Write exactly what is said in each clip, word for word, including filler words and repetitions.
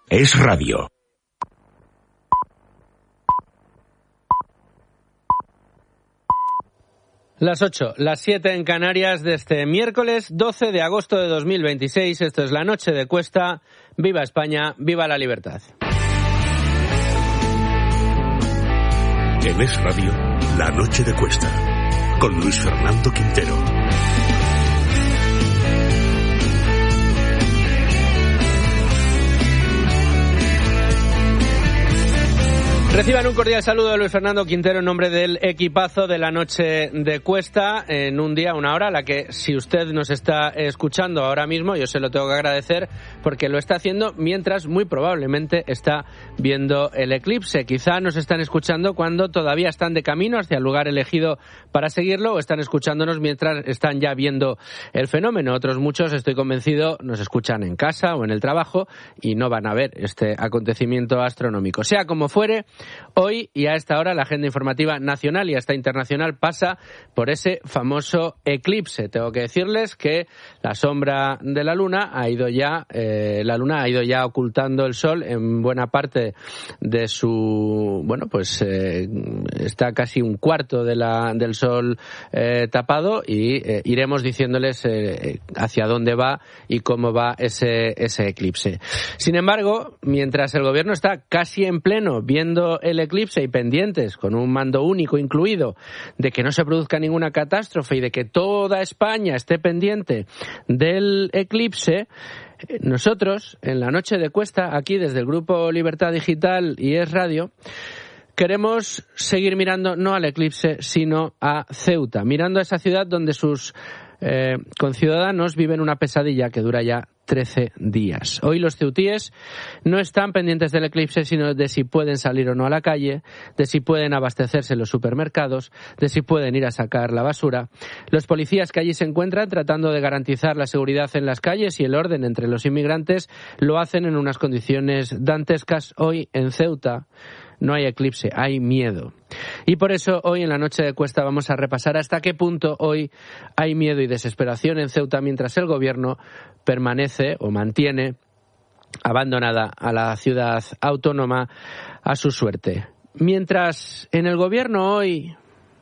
Es Radio. Las ocho, las siete en Canarias de este miércoles doce de agosto de dos mil veintiséis. Esto es La Noche de Cuesta. Viva España, viva la libertad. En Es Radio, La Noche de Cuesta, con Luis Fernando Quintero. Reciban un cordial saludo de Luis Fernando Quintero en nombre del equipazo de La Noche de Cuesta, en un día, una hora, a la que si usted nos está escuchando ahora mismo, yo se lo tengo que agradecer porque lo está haciendo mientras muy probablemente está viendo el eclipse. Quizá nos están escuchando cuando todavía están de camino hacia el lugar elegido para seguirlo, o están escuchándonos mientras están ya viendo el fenómeno. Otros muchos, estoy convencido, nos escuchan en casa o en el trabajo y no van a ver este acontecimiento astronómico. Sea como fuere, hoy y a esta hora la agenda informativa nacional y hasta internacional pasa por ese famoso eclipse. Tengo que decirles que la sombra de la luna ha ido ya, eh, la luna ha ido ya ocultando el sol en buena parte de su, bueno, pues eh, está casi un cuarto de la del sol eh, tapado y eh, iremos diciéndoles eh, hacia dónde va y cómo va ese ese eclipse. Sin embargo, mientras el gobierno está casi en pleno viendo el eclipse y pendientes, con un mando único incluido, de que no se produzca ninguna catástrofe y de que toda España esté pendiente del eclipse, nosotros, en La Noche de Cuesta, aquí desde el Grupo Libertad Digital y Es Radio, queremos seguir mirando no al eclipse, sino a Ceuta, mirando a esa ciudad donde sus eh, conciudadanos viven una pesadilla que dura ya trece días. Hoy los ceutíes no están pendientes del eclipse, sino de si pueden salir o no a la calle, de si pueden abastecerse en los supermercados, de si pueden ir a sacar la basura. Los policías que allí se encuentran tratando de garantizar la seguridad en las calles y el orden entre los inmigrantes lo hacen en unas condiciones dantescas. Hoy en Ceuta no hay eclipse, hay miedo. Y por eso hoy en La Noche de Cuesta vamos a repasar hasta qué punto hoy hay miedo y desesperación en Ceuta mientras el gobierno permanece o mantiene abandonada a la ciudad autónoma a su suerte. Mientras en el gobierno hoy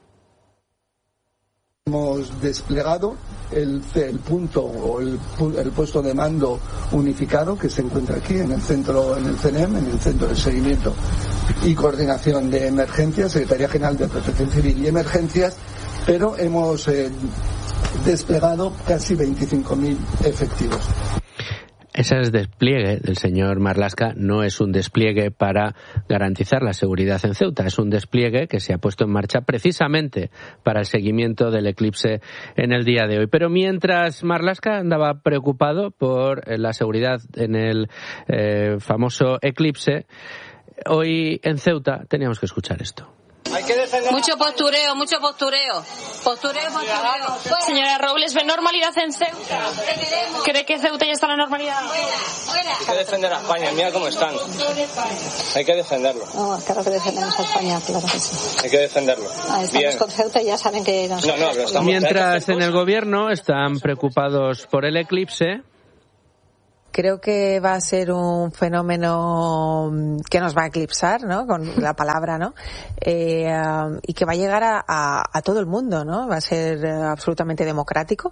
hemos desplegado el, el punto o el, el puesto de mando unificado que se encuentra aquí en el centro, en el C N E M, en el Centro de Seguimiento y Coordinación de Emergencias, Secretaría General de Protección Civil y Emergencias, pero hemos eh, desplegado casi veinticinco mil efectivos. Ese despliegue del señor Marlaska no es un despliegue para garantizar la seguridad en Ceuta, es un despliegue que se ha puesto en marcha precisamente para el seguimiento del eclipse en el día de hoy. Pero mientras Marlaska andaba preocupado por la seguridad en el eh, famoso eclipse, hoy en Ceuta teníamos que escuchar esto. Mucho postureo, mucho postureo. Postureo, postureo. Señora Robles, ¿ve normalidad en Ceuta? ¿Cree que Ceuta ya está en la normalidad? Hay que defender a España, mira cómo están. Hay que defenderlo. No, claro que defendemos a España, claro que sí. Hay que defenderlo. Ah, estamos Bien. Con Ceuta y ya saben que... Nos no, no, pero estamos... Mientras en el gobierno están preocupados por el eclipse... Creo que va a ser un fenómeno que nos va a eclipsar, ¿no? Con la palabra, ¿no? Eh, y que va a llegar a, a, a todo el mundo, ¿no? Va a ser absolutamente democrático.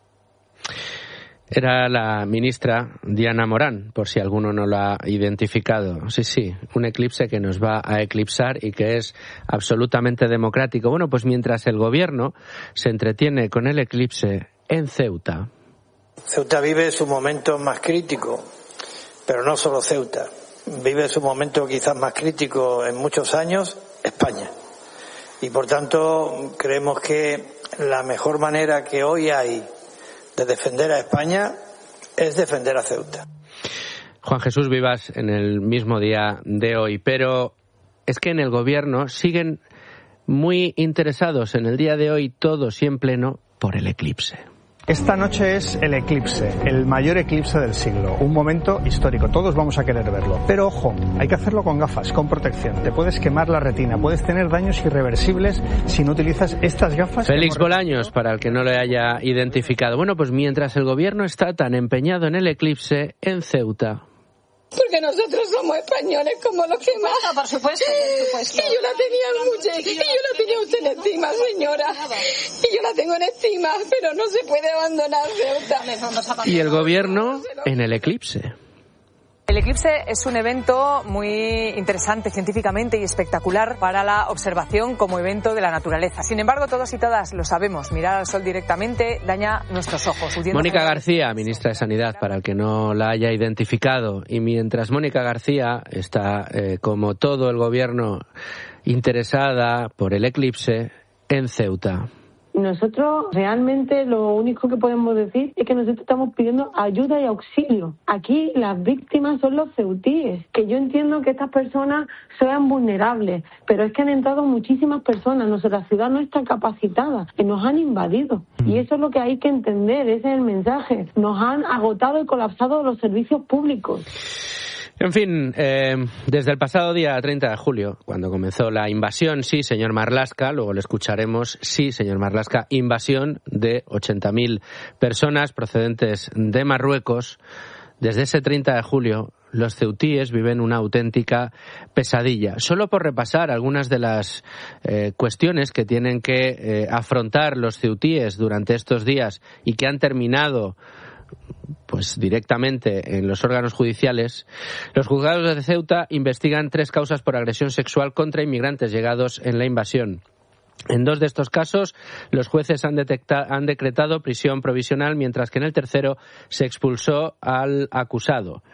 Era la ministra Diana Morán, por si alguno no lo ha identificado. Sí, sí, un eclipse que nos va a eclipsar y que es absolutamente democrático. Bueno, pues mientras el gobierno se entretiene con el eclipse en Ceuta... Ceuta vive su momento más crítico, pero no solo Ceuta. Vive su momento quizás más crítico en muchos años, España. Y por tanto, creemos que la mejor manera que hoy hay de defender a España es defender a Ceuta. Juan Jesús Vivas, en el mismo día de hoy, pero es que en el gobierno siguen muy interesados en el día de hoy, todos y en pleno, por el eclipse. Esta noche es el eclipse, el mayor eclipse del siglo, un momento histórico, todos vamos a querer verlo. Pero ojo, hay que hacerlo con gafas, con protección, te puedes quemar la retina, puedes tener daños irreversibles si no utilizas estas gafas. Félix Bolaños, para el que no le haya identificado. Bueno, pues mientras el gobierno está tan empeñado en el eclipse, en Ceuta... Porque nosotros somos españoles como los que más. Por supuesto, por supuesto. Y yo la tenía mucha, y yo la tenía usted en estima, señora. Y yo la tengo en estima, pero no se puede abandonar Ceuta. Y el gobierno en el eclipse. El eclipse es un evento muy interesante científicamente y espectacular para la observación como evento de la naturaleza. Sin embargo, todos y todas lo sabemos, mirar al sol directamente daña nuestros ojos. Mónica García, ministra de Sanidad, para el que no la haya identificado. Y mientras Mónica García está, eh, como todo el gobierno, interesada por el eclipse en Ceuta. Nosotros realmente lo único que podemos decir es que nosotros estamos pidiendo ayuda y auxilio. Aquí las víctimas son los ceutíes, que yo entiendo que estas personas sean vulnerables, pero es que han entrado muchísimas personas, nuestra ciudad no está capacitada, y nos han invadido. Y eso es lo que hay que entender, ese es el mensaje. Nos han agotado y colapsado los servicios públicos. En fin, eh, desde el pasado día treinta de julio, cuando comenzó la invasión, sí, señor Marlaska, luego lo escucharemos, sí, señor Marlaska, invasión de ochenta mil personas procedentes de Marruecos. Desde ese treinta de julio, los ceutíes viven una auténtica pesadilla. Solo por repasar algunas de las eh, cuestiones que tienen que eh, afrontar los ceutíes durante estos días y que han terminado pues directamente en los órganos judiciales, los juzgados de Ceuta investigan tres causas por agresión sexual contra inmigrantes llegados en la invasión. En dos de estos casos, los jueces han, detecta- han decretado prisión provisional, mientras que en el tercero se expulsó al acusado.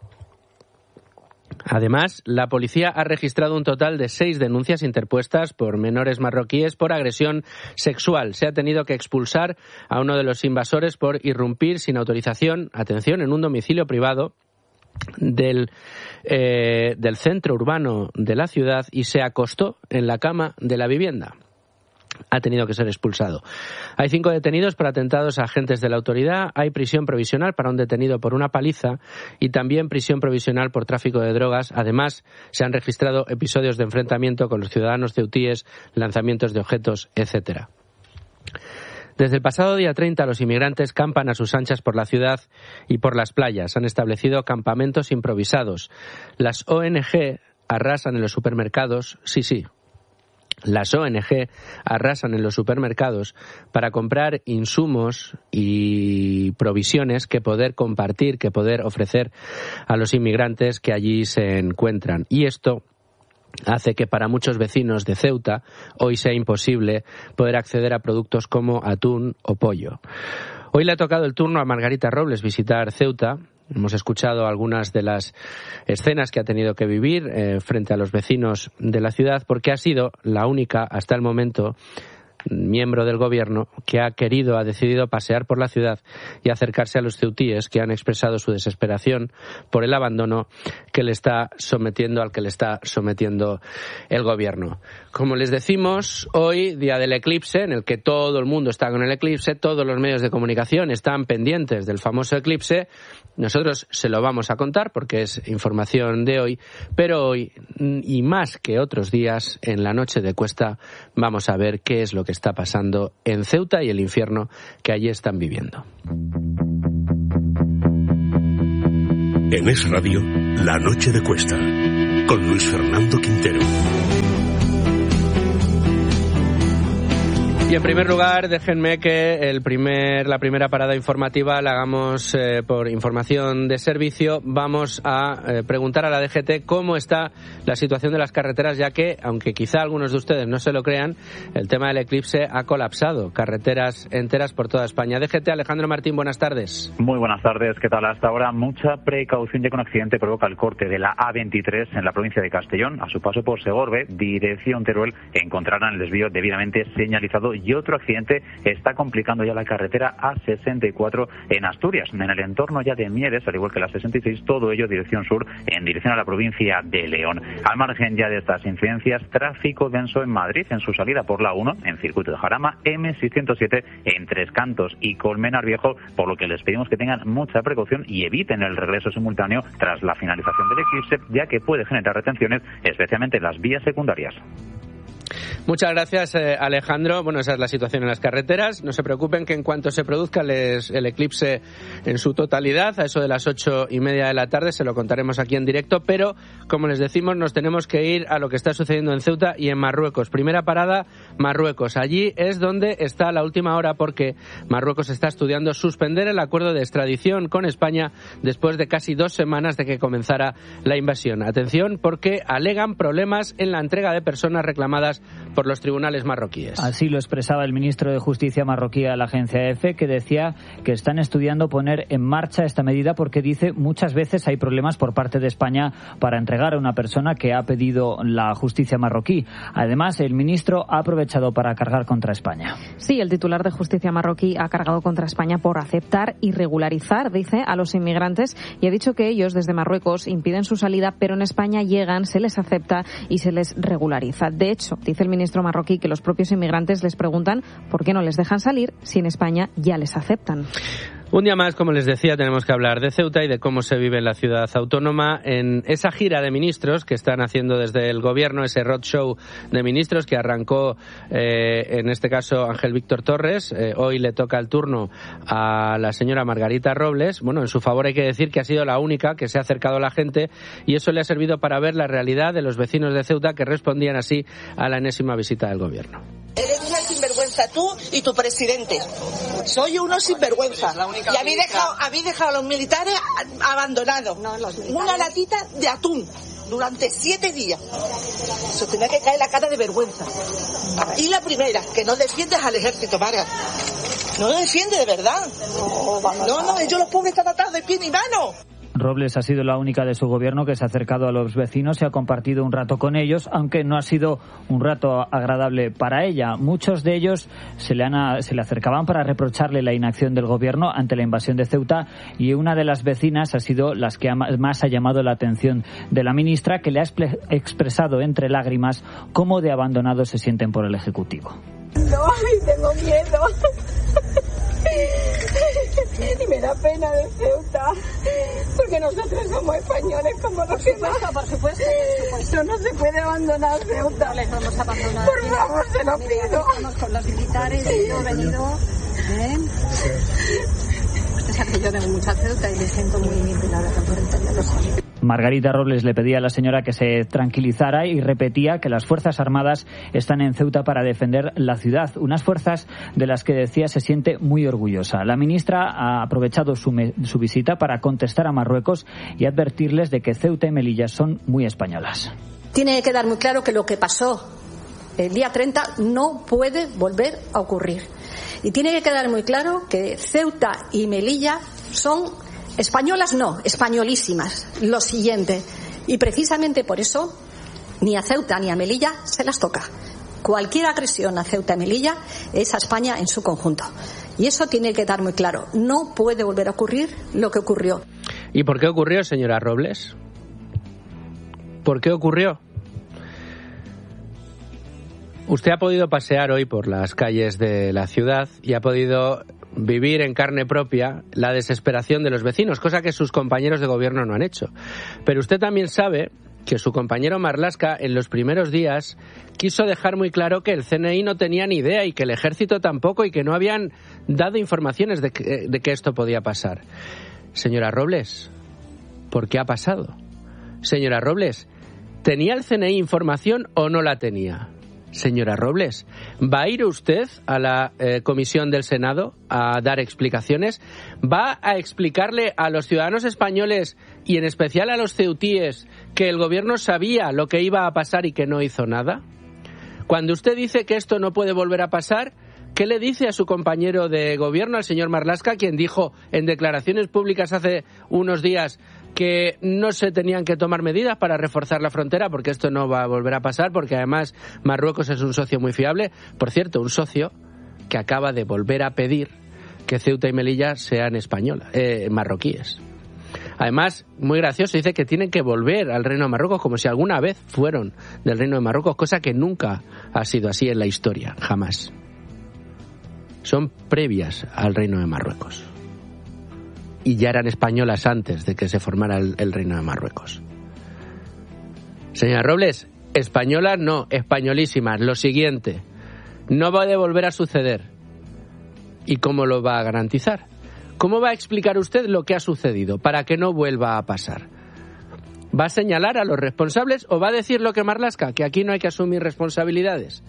Además, la policía ha registrado un total de seis denuncias interpuestas por menores marroquíes por agresión sexual. Se ha tenido que expulsar a uno de los invasores por irrumpir sin autorización, atención, en un domicilio privado del, eh, del centro urbano de la ciudad y se acostó en la cama de la vivienda. Ha tenido que ser expulsado. Hay cinco detenidos por atentados a agentes de la autoridad, hay prisión provisional para un detenido por una paliza y también prisión provisional por tráfico de drogas. Además, se han registrado episodios de enfrentamiento con los ciudadanos ceutíes, lanzamientos de objetos, etcétera. Desde el pasado día treinta, los inmigrantes campan a sus anchas por la ciudad y por las playas. Han establecido campamentos improvisados. Las O N Ge arrasan en los supermercados, sí, sí. Las O N Ge arrasan en los supermercados para comprar insumos y provisiones que poder compartir, que poder ofrecer a los inmigrantes que allí se encuentran. Y esto hace que para muchos vecinos de Ceuta hoy sea imposible poder acceder a productos como atún o pollo. Hoy le ha tocado el turno a Margarita Robles visitar Ceuta. Hemos escuchado algunas de las escenas que ha tenido que vivir eh, frente a los vecinos de la ciudad, porque ha sido la única, hasta el momento, miembro del gobierno que ha querido, ha decidido pasear por la ciudad y acercarse a los ceutíes que han expresado su desesperación por el abandono que le está sometiendo, al que le está sometiendo el gobierno. Como les decimos, hoy, día del eclipse, en el que todo el mundo está con el eclipse, todos los medios de comunicación están pendientes del famoso eclipse. Nosotros se lo vamos a contar porque es información de hoy, pero hoy, y más que otros días, en la noche de Cuesta, vamos a ver qué es lo que está pasando en Ceuta y el infierno que allí están viviendo. En Es Radio, La Noche de Cuesta, con Luis Fernando Quintero. Y en primer lugar, déjenme que el primer, la primera parada informativa la hagamos eh, por información de servicio. Vamos a eh, preguntar a la D G T cómo está la situación de las carreteras, ya que, aunque quizá algunos de ustedes no se lo crean, el tema del eclipse ha colapsado carreteras enteras por toda España. D G T, Alejandro Martín, buenas tardes. Muy buenas tardes, ¿qué tal? Hasta ahora mucha precaución, ya que un accidente provoca el corte de la A veintitrés en la provincia de Castellón. A su paso por Segorbe, dirección Teruel, encontrarán el desvío debidamente señalizado. Y otro accidente está complicando ya la carretera A sesenta y cuatro en Asturias, en el entorno ya de Mieres, al igual que la sesenta y seis, todo ello dirección sur, en dirección a la provincia de León. Al margen ya de estas incidencias, tráfico denso en Madrid, en su salida por la uno, en circuito de Jarama, eme seiscientos siete, en Tres Cantos y Colmenar Viejo, por lo que les pedimos que tengan mucha precaución y eviten el regreso simultáneo tras la finalización del eclipse, ya que puede generar retenciones, especialmente en las vías secundarias. Muchas gracias, eh, Alejandro. Bueno, esa es la situación en las carreteras. No se preocupen que en cuanto se produzca les, el eclipse en su totalidad, a eso de las ocho y media de la tarde, se lo contaremos aquí en directo, pero, como les decimos, nos tenemos que ir a lo que está sucediendo en Ceuta y en Marruecos. Primera parada, Marruecos. Allí es donde está la última hora, porque Marruecos está estudiando suspender el acuerdo de extradición con España después de casi dos semanas de que comenzara la invasión. Atención, porque alegan problemas en la entrega de personas reclamadas por los tribunales marroquíes. Así lo expresaba el ministro de Justicia marroquí a la agencia E F E, que decía que están estudiando poner en marcha esta medida porque, dice, muchas veces hay problemas por parte de España para entregar a una persona que ha pedido la justicia marroquí. Además, el ministro ha aprovechado para cargar contra España. Sí, el titular de Justicia marroquí ha cargado contra España por aceptar y regularizar, dice, a los inmigrantes, y ha dicho que ellos desde Marruecos impiden su salida, pero en España llegan, se les acepta y se les regulariza. De hecho, dice el ministro marroquí que los propios inmigrantes les preguntan por qué no les dejan salir si en España ya les aceptan. Un día más, como les decía, tenemos que hablar de Ceuta y de cómo se vive en la ciudad autónoma en esa gira de ministros que están haciendo desde el gobierno, ese roadshow de ministros que arrancó, eh, en este caso, Ángel Víctor Torres. Eh, hoy le toca el turno a la señora Margarita Robles. Bueno, en su favor hay que decir que ha sido la única que se ha acercado a la gente y eso le ha servido para ver la realidad de los vecinos de Ceuta que respondían así a la enésima visita del gobierno. Eres una sinvergüenza tú y tu presidente. Soy uno sinvergüenza. Y habéis dejado, habéis dejado a los militares abandonados. No, los militares. Una latita de atún durante siete días. Se tenía que caer la cara de vergüenza. Y la primera, que no defiendes al ejército, Vargas. No lo defiende de verdad. No, no, ellos los pobres están atados de pie ni mano. Robles ha sido la única de su gobierno que se ha acercado a los vecinos y ha compartido un rato con ellos, aunque no ha sido un rato agradable para ella. Muchos de ellos se le, han a, se le acercaban para reprocharle la inacción del gobierno ante la invasión de Ceuta, y una de las vecinas ha sido las que ha, más ha llamado la atención de la ministra, que le ha expre, expresado entre lágrimas cómo de abandonados se sienten por el Ejecutivo. No, tengo miedo. Y me da pena de Ceuta, porque nosotros somos españoles como los demás. Por supuesto, por supuesto. No se puede abandonar Ceuta. Les vamos a abandonar. Por favor, se lo pido. Estamos con los militares, y yo he venido. ¿Eh? Usted sabe que yo tengo mucha Ceuta y me siento muy vinculada con Ceuta, ya lo sabe. Margarita Robles le pedía a la señora que se tranquilizara y repetía que las Fuerzas Armadas están en Ceuta para defender la ciudad, unas fuerzas de las que, decía, se siente muy orgullosa. La ministra ha aprovechado su, me, su visita para contestar a Marruecos y advertirles de que Ceuta y Melilla son muy españolas. Tiene que quedar muy claro que lo que pasó el día treinta no puede volver a ocurrir. Y tiene que quedar muy claro que Ceuta y Melilla son españolas, no, españolísimas. Lo siguiente. Y precisamente por eso ni a Ceuta ni a Melilla se las toca. Cualquier agresión a Ceuta y Melilla es a España en su conjunto. Y eso tiene que quedar muy claro. No puede volver a ocurrir lo que ocurrió. ¿Y por qué ocurrió, señora Robles? ¿Por qué ocurrió? Usted ha podido pasear hoy por las calles de la ciudad y ha podido vivir en carne propia la desesperación de los vecinos, cosa que sus compañeros de gobierno no han hecho. Pero usted también sabe que su compañero Marlaska en los primeros días quiso dejar muy claro que el C N I no tenía ni idea y que el ejército tampoco, y que no habían dado informaciones de que, de que esto podía pasar. Señora Robles, ¿por qué ha pasado? Señora Robles, ¿tenía el C N I información o no la tenía? Señora Robles, ¿va a ir usted a la eh, comisión del Senado a dar explicaciones? ¿Va a explicarle a los ciudadanos españoles y en especial a los ceutíes que el gobierno sabía lo que iba a pasar y que no hizo nada? Cuando usted dice que esto no puede volver a pasar, ¿qué le dice a su compañero de gobierno, al señor Marlaska, quien dijo en declaraciones públicas hace unos días que no se tenían que tomar medidas para reforzar la frontera porque esto no va a volver a pasar, porque además Marruecos es un socio muy fiable? Por cierto, un socio que acaba de volver a pedir que Ceuta y Melilla sean españolas, eh, marroquíes. Además, muy gracioso, dice que tienen que volver al Reino de Marruecos como si alguna vez fueron del Reino de Marruecos, cosa que nunca ha sido así en la historia, jamás. Son previas al Reino de Marruecos. Y ya eran españolas antes de que se formara el, el Reino de Marruecos. Señora Robles, Españolas no, españolísimas. Lo siguiente, no va a volver a suceder. ¿Y cómo lo va a garantizar? ¿Cómo va a explicar usted lo que ha sucedido para que no vuelva a pasar? ¿Va a señalar a los responsables o va a decir lo que Marlaska, que aquí no hay que asumir responsabilidades?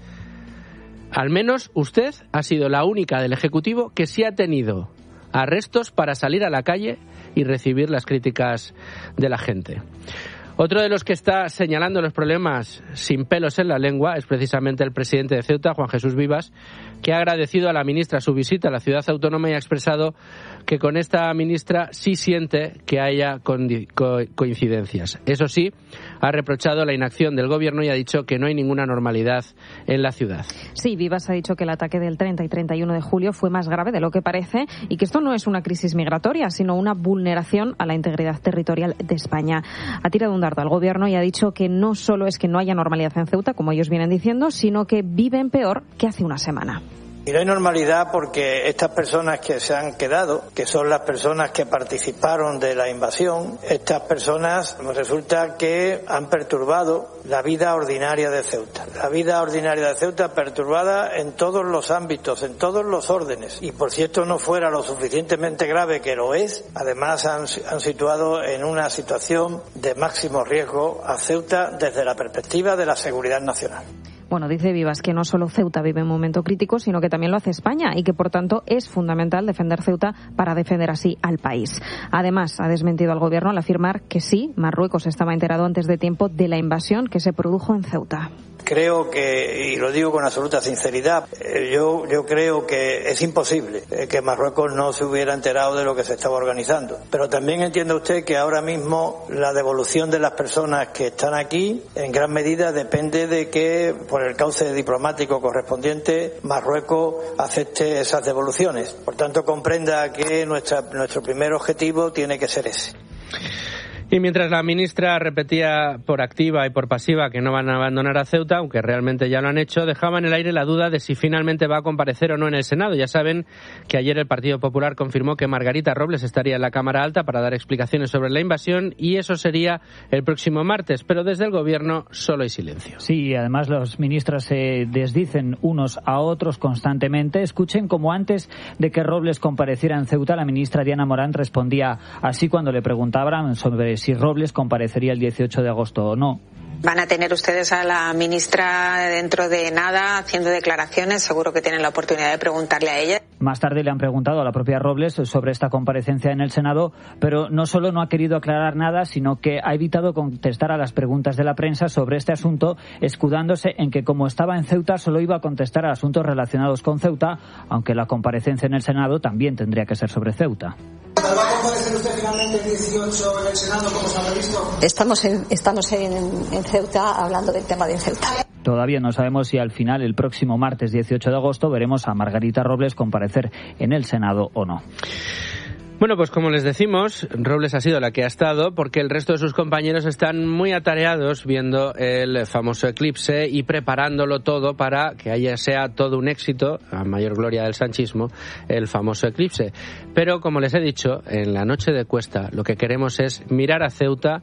Al menos usted ha sido la única del Ejecutivo que sí ha tenido arrestos para salir a la calle y recibir las críticas de la gente. Otro de los que está señalando los problemas sin pelos en la lengua es precisamente el presidente de Ceuta, Juan Jesús Vivas, que ha agradecido a la ministra su visita a la ciudad autónoma y ha expresado que con esta ministra sí siente que haya coincidencias. Eso sí, ha reprochado la inacción del gobierno y ha dicho que no hay ninguna normalidad en la ciudad. Sí, Vivas ha dicho que el ataque del treinta y treinta y uno de julio fue más grave de lo que parece y que esto no es una crisis migratoria, sino una vulneración a la integridad territorial de España. Ha tirado un dardo al gobierno y ha dicho que no solo es que no haya normalidad en Ceuta, como ellos vienen diciendo, sino que viven peor que hace una semana. Y no hay normalidad porque estas personas que se han quedado, que son las personas que participaron de la invasión, estas personas resulta que han perturbado la vida ordinaria de Ceuta. La vida ordinaria de Ceuta perturbada en todos los ámbitos, en todos los órdenes. Y por si esto no fuera lo suficientemente grave, que lo es, además han, han situado en una situación de máximo riesgo a Ceuta desde la perspectiva de la seguridad nacional. Bueno, dice Vivas que no solo Ceuta vive un momento crítico, sino que también lo hace España y que, por tanto, es fundamental defender Ceuta para defender así al país. Además, ha desmentido al gobierno al afirmar que sí, Marruecos estaba enterado antes de tiempo de la invasión que se produjo en Ceuta. Creo que, y lo digo con absoluta sinceridad, yo, yo creo que es imposible que Marruecos no se hubiera enterado de lo que se estaba organizando. Pero también entiende usted que ahora mismo la devolución de las personas que están aquí en gran medida depende de que, por el cauce diplomático correspondiente, Marruecos acepte esas devoluciones. Por tanto, comprenda que nuestra, nuestro primer objetivo tiene que ser ese. Y mientras la ministra repetía por activa y por pasiva que no van a abandonar a Ceuta, aunque realmente ya lo han hecho, dejaba en el aire la duda de si finalmente va a comparecer o no en el Senado. Ya saben que ayer el Partido Popular confirmó que Margarita Robles estaría en la Cámara Alta para dar explicaciones sobre la invasión y eso sería el próximo martes, pero desde el Gobierno solo hay silencio. Sí, además los ministros se desdicen unos a otros constantemente. Escuchen como antes de que Robles compareciera en Ceuta, la ministra Diana Morán respondía así cuando le preguntaban sobre si Robles comparecería el dieciocho de agosto o no. Van a tener ustedes a la ministra dentro de nada haciendo declaraciones, seguro que tienen la oportunidad de preguntarle a ella. Más tarde le han preguntado a la propia Robles sobre esta comparecencia en el Senado, pero no solo no ha querido aclarar nada, sino que ha evitado contestar a las preguntas de la prensa sobre este asunto, escudándose en que como estaba en Ceuta solo iba a contestar a asuntos relacionados con Ceuta, aunque la comparecencia en el Senado también tendría que ser sobre Ceuta. ¿Va a comparecer usted finalmente el dieciocho en el Senado, como se ha previsto? Estamos en, estamos en, en Ceuta hablando del tema de Ceuta. Todavía no sabemos si al final, el próximo martes dieciocho de agosto, veremos a Margarita Robles comparecer en el Senado o no. Bueno, pues como les decimos, Robles ha sido la que ha estado porque el resto de sus compañeros están muy atareados viendo el famoso eclipse y preparándolo todo para que haya sea todo un éxito, a mayor gloria del sanchismo, el famoso eclipse. Pero como les he dicho, en la noche de Cuesta lo que queremos es mirar a Ceuta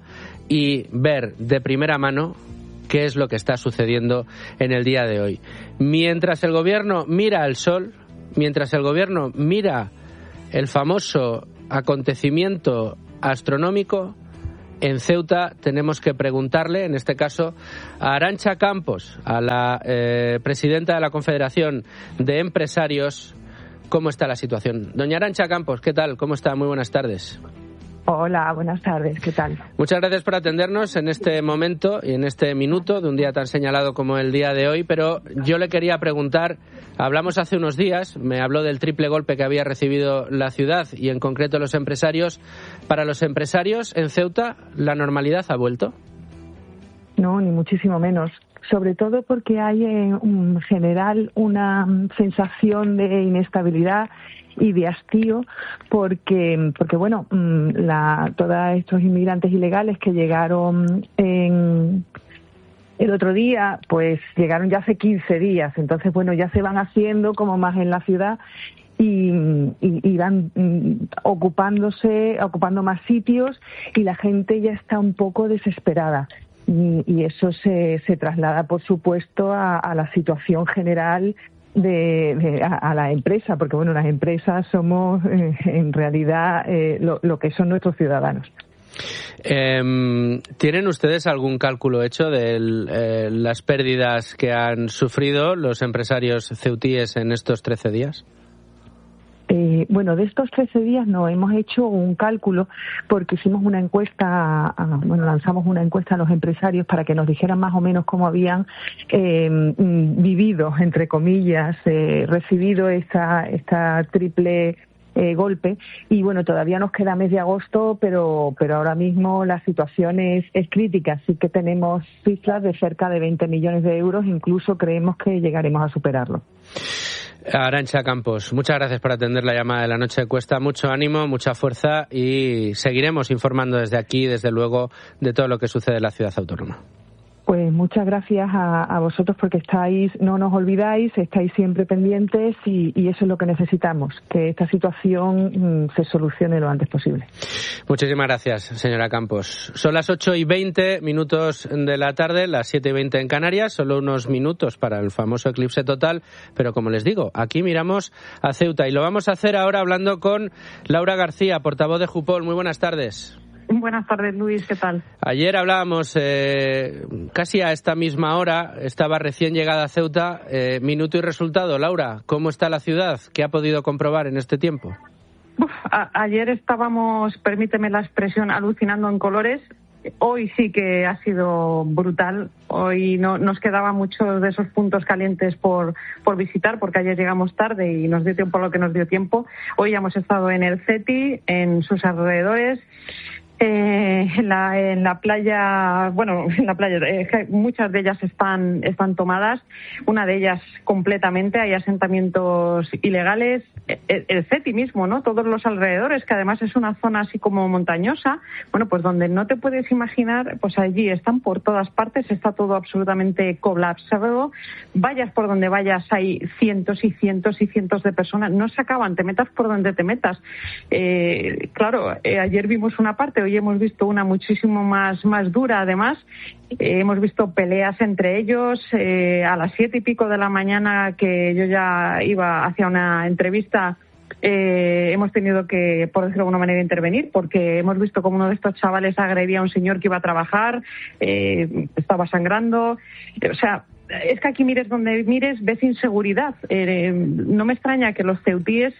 y ver de primera mano qué es lo que está sucediendo en el día de hoy. Mientras el gobierno mira al sol, mientras el gobierno mira el famoso acontecimiento astronómico, en Ceuta tenemos que preguntarle, en este caso, a Arantxa Campos, a la eh, presidenta de la Confederación de Empresarios, cómo está la situación. Doña Arantxa Campos, ¿qué tal? ¿Cómo está? Muy buenas tardes. Hola, buenas tardes, ¿qué tal? Muchas gracias por atendernos en este momento y en este minuto de un día tan señalado como el día de hoy, pero yo le quería preguntar, hablamos hace unos días, me habló del triple golpe que había recibido la ciudad y en concreto los empresarios. Para los empresarios en Ceuta, ¿la normalidad ha vuelto? No, ni muchísimo menos. Sobre todo porque hay en general una sensación de inestabilidad y de hastío porque porque bueno la, todos estos inmigrantes ilegales que llegaron en el otro día pues llegaron ya hace quince días, entonces bueno ya se van haciendo como más en la ciudad y, y, y van ocupándose ocupando más sitios y la gente ya está un poco desesperada. y eso se, se traslada, por supuesto, a, a la situación general de, de a, a la empresa, porque bueno, las empresas somos eh, en realidad eh, lo, lo que son nuestros ciudadanos. Eh, ¿Tienen ustedes algún cálculo hecho de eh, las pérdidas que han sufrido los empresarios ceutíes en estos trece días? Eh, bueno, de estos trece días no hemos hecho un cálculo porque hicimos una encuesta, a, bueno, lanzamos una encuesta a los empresarios para que nos dijeran más o menos cómo habían eh, vivido, entre comillas, eh, recibido esta, esta triple eh, golpe. Y bueno, todavía nos queda mes de agosto, pero, pero ahora mismo la situación es, es crítica. Sí que tenemos cifras de cerca de veinte millones de euros, incluso creemos que llegaremos a superarlo. Arantxa Campos, muchas gracias por atender la llamada de la noche de Cuesta. Mucho ánimo, mucha fuerza y seguiremos informando desde aquí, desde luego, de todo lo que sucede en la ciudad autónoma. Pues muchas gracias a, a vosotros porque estáis, no nos olvidáis, estáis siempre pendientes y, y eso es lo que necesitamos, que esta situación mmm, se solucione lo antes posible. Muchísimas gracias, señora Campos. Son las ocho y veinte minutos de la tarde, las siete y veinte en Canarias, solo unos minutos para el famoso eclipse total, pero como les digo, aquí miramos a Ceuta y lo vamos a hacer ahora hablando con Laura García, portavoz de Jupol. Muy buenas tardes. Buenas tardes, Luis, ¿qué tal? Ayer hablábamos, eh, casi a esta misma hora, estaba recién llegada a Ceuta, eh, minuto y resultado. Laura, ¿cómo está la ciudad? ¿Qué ha podido comprobar en este tiempo? Uf, a- ayer estábamos, permíteme la expresión, alucinando en colores. Hoy sí que ha sido brutal. Hoy no nos quedaban muchos de esos puntos calientes por, por visitar, porque ayer llegamos tarde y nos dio tiempo lo que nos dio tiempo. Hoy ya hemos estado en el CETI, en sus alrededores. Eh, en, la, en la playa, bueno, en la playa, eh, muchas de ellas están, están tomadas, una de ellas completamente, hay asentamientos ilegales, el, el CETI mismo, ¿no? Todos los alrededores, que además es una zona así como montañosa, bueno, pues donde no te puedes imaginar, pues allí están por todas partes, está todo absolutamente colapsado, vayas por donde vayas, hay cientos y cientos y cientos de personas, no se acaban, te metas por donde te metas. Eh, claro, eh, ayer vimos una parte, hoy hemos visto una muchísimo más, más dura, además. Eh, hemos visto peleas entre ellos. Eh, a las siete y pico de la mañana, que yo ya iba hacia una entrevista, eh, hemos tenido que, por decirlo de alguna manera, intervenir, porque hemos visto como uno de estos chavales agredía a un señor que iba a trabajar, eh, estaba sangrando. O sea, es que aquí mires donde mires, ves inseguridad. Eh, no me extraña que los ceutíes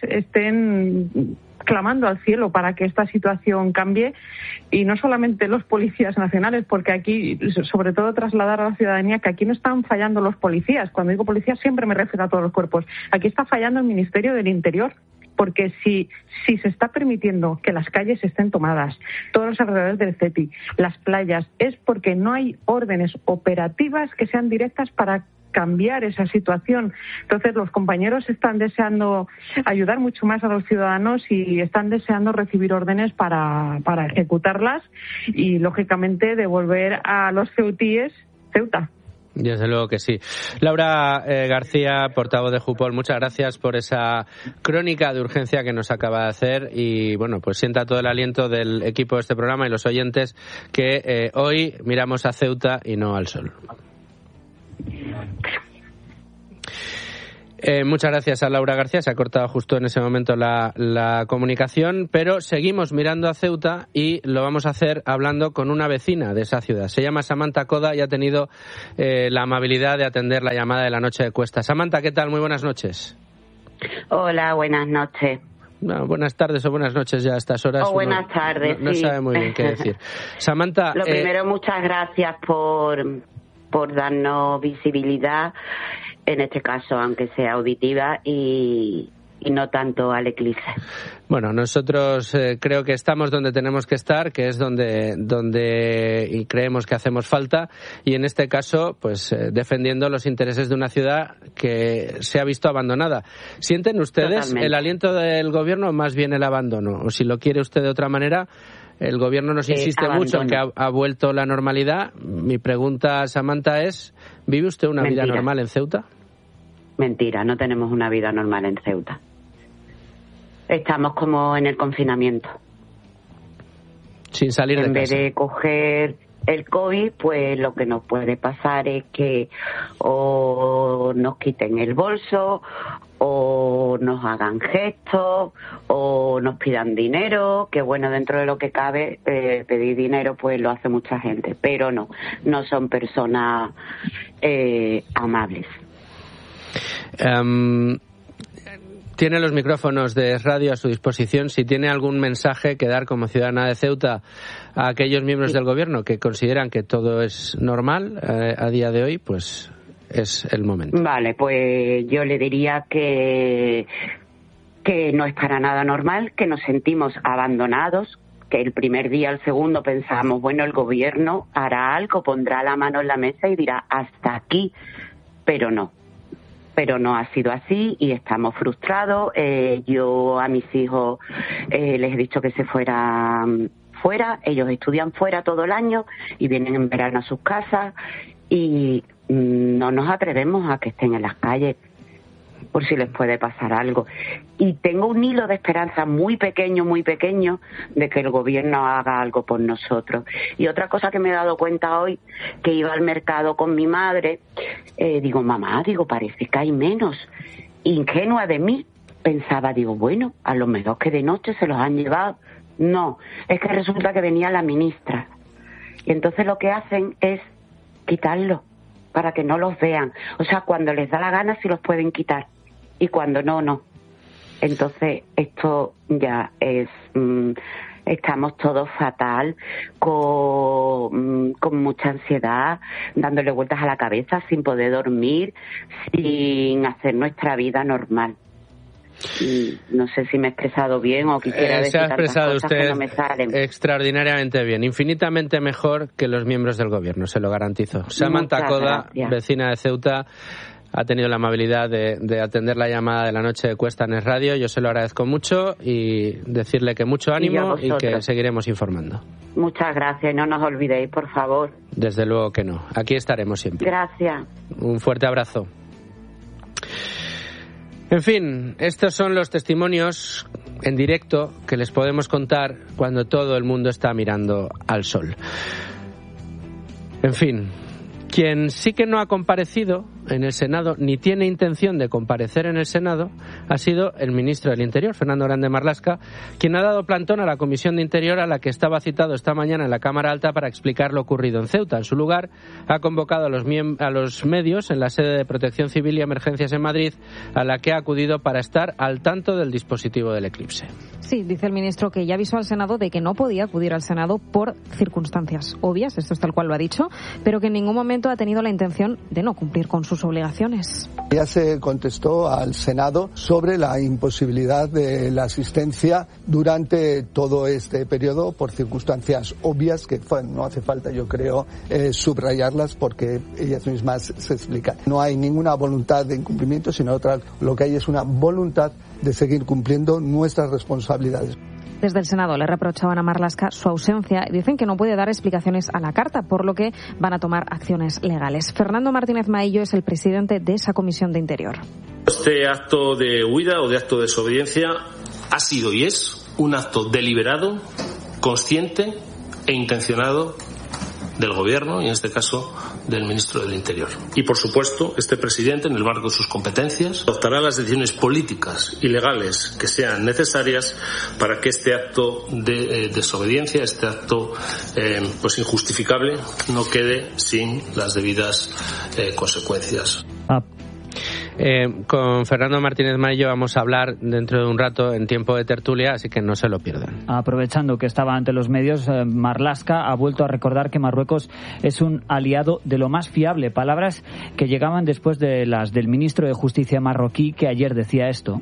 estén clamando al cielo para que esta situación cambie, y no solamente los policías nacionales, porque aquí, sobre todo, trasladar a la ciudadanía que aquí no están fallando los policías. Cuando digo policías siempre me refiero a todos los cuerpos. Aquí está fallando el Ministerio del Interior, porque si, si se está permitiendo que las calles estén tomadas, todos los alrededores del CETI, las playas, es porque no hay órdenes operativas que sean directas para cambiar esa situación. Entonces, los compañeros están deseando ayudar mucho más a los ciudadanos y están deseando recibir órdenes para, para ejecutarlas y, lógicamente, devolver a los ceutíes Ceuta. Desde luego que sí. Laura eh, García, portavoz de Jupol, muchas gracias por esa crónica de urgencia que nos acaba de hacer y, bueno, pues sienta todo el aliento del equipo de este programa y los oyentes que eh, hoy miramos a Ceuta y no al sol. Eh, muchas gracias a Laura García. Se ha cortado justo en ese momento la, la comunicación, pero seguimos mirando a Ceuta y lo vamos a hacer hablando con una vecina de esa ciudad. Se llama Samantha Coda y ha tenido eh, la amabilidad de atender la llamada de la noche de Cuesta. Samantha, ¿qué tal? Muy buenas noches. Hola, buenas noches. No, buenas tardes o buenas noches ya a estas horas. O buenas tardes, no, no sí. sabe muy bien qué decir. Samantha, Lo eh, primero, muchas gracias por, por darnos visibilidad, en este caso, aunque sea auditiva, y, y no tanto al eclipse. Bueno, nosotros eh, creo que estamos donde tenemos que estar, que es donde donde y creemos que hacemos falta, y en este caso, pues eh, defendiendo los intereses de una ciudad que se ha visto abandonada. ¿Sienten ustedes Totalmente. el aliento del gobierno o más bien el abandono? O si lo quiere usted de otra manera, el gobierno nos insiste eh, mucho en que ha, ha vuelto la normalidad. Mi pregunta, Samantha, es, ¿vive usted una Mentira. vida normal en Ceuta? Mentira, no tenemos una vida normal en Ceuta. Estamos como en el confinamiento. sin salir de En vez casa. de coger el COVID, pues lo que nos puede pasar es que o nos quiten el bolso, o nos hagan gestos, o nos pidan dinero, que bueno, dentro de lo que cabe, eh, pedir dinero pues lo hace mucha gente, pero no, no son personas eh, amables. Um, tiene los micrófonos de radio a su disposición. Si tiene algún mensaje que dar como ciudadana de Ceuta a aquellos miembros del gobierno que consideran que todo es normal eh, a día de hoy, pues es el momento. Vale, pues yo le diría que, que no es para nada normal, que nos sentimos abandonados, que el primer día, el segundo pensamos, bueno, el gobierno hará algo, pondrá la mano en la mesa y dirá hasta aquí, pero no. Pero no ha sido así y estamos frustrados. Eh, yo a mis hijos eh, les he dicho que se fueran fuera. Ellos estudian fuera todo el año y vienen en verano a sus casas y mm, no nos atrevemos a que estén en las calles por si les puede pasar algo. Y tengo un hilo de esperanza muy pequeño, muy pequeño, de que el gobierno haga algo por nosotros. Y otra cosa que me he dado cuenta hoy, que iba al mercado con mi madre, eh, digo, mamá, digo, parece que hay menos. Ingenua de mí, pensaba, digo, bueno, a lo mejor que de noche se los han llevado. No, es que resulta que venía la ministra. Y entonces lo que hacen es quitarlos para que no los vean. O sea, cuando les da la gana sí los pueden quitar. Y cuando no, no. Entonces, esto ya es... Mmm, estamos todos fatal, con, con mucha ansiedad, dándole vueltas a la cabeza, sin poder dormir, sin hacer nuestra vida normal. Y no sé si me he expresado bien o quisiera eh, decir se ha expresado tantas cosas usted que no me salen. Extraordinariamente bien, infinitamente mejor que los miembros del gobierno, se lo garantizo. Samantha Coda, vecina de Ceuta, ha tenido la amabilidad de, de atender la llamada de la noche de Cuesta en Es Radio. Yo se lo agradezco mucho y decirle que mucho ánimo y, y que seguiremos informando. Muchas gracias, no nos olvidéis, por favor. Desde luego que no. Aquí estaremos siempre. Gracias. Un fuerte abrazo. En fin, estos son los testimonios en directo que les podemos contar cuando todo el mundo está mirando al sol. En fin, quien sí que no ha comparecido en el Senado, ni tiene intención de comparecer en el Senado, ha sido el ministro del Interior, Fernando Grande Marlaska, quien ha dado plantón a la Comisión de Interior, a la que estaba citado esta mañana en la Cámara Alta para explicar lo ocurrido en Ceuta. En su lugar, ha convocado a los, miem- a los medios en la sede de Protección Civil y Emergencias en Madrid, a la que ha acudido para estar al tanto del dispositivo del eclipse. Sí, dice el ministro que ya avisó al Senado de que no podía acudir al Senado por circunstancias obvias, esto es tal cual lo ha dicho, pero que en ningún momento ha tenido la intención de no cumplir con sus obligaciones. Ya se contestó al Senado sobre la imposibilidad de la asistencia durante todo este periodo por circunstancias obvias que bueno, no hace falta, yo creo, eh, subrayarlas porque ellas mismas se explican. No hay ninguna voluntad de incumplimiento, sino otra, lo que hay es una voluntad de seguir cumpliendo nuestras responsabilidades. Desde el Senado le reprochaban a Marlaska su ausencia y dicen que no puede dar explicaciones a la carta, por lo que van a tomar acciones legales. Fernando Martínez Maillo es el presidente de esa Comisión de Interior. Este acto de huida o de acto de desobediencia ha sido y es un acto deliberado, consciente e intencionado del Gobierno y en este caso del Ministro del Interior. Y por supuesto, este presidente, en el marco de sus competencias, adoptará las decisiones políticas y legales que sean necesarias para que este acto de eh, desobediencia, este acto eh, pues injustificable, no quede sin las debidas eh, consecuencias. Ah. Eh, con Fernando Martínez Maillo vamos a hablar dentro de un rato en tiempo de tertulia, así que no se lo pierdan. Aprovechando que estaba ante los medios, eh, Marlaska ha vuelto a recordar que Marruecos es un aliado de lo más fiable, palabras que llegaban después de las del ministro de Justicia marroquí, que ayer decía esto.